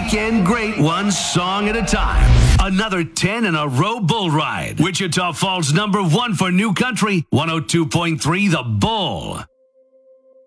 weekend great one song at a time. Another 10 in a row bull ride. Wichita Falls #1 for new country, 102.3 The Bull.